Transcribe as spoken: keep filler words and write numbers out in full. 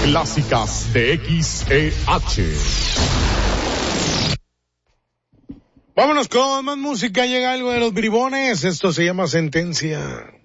clásicas de X E H. Vámonos con más música, llega algo de los bribones, esto se llama Sentencia.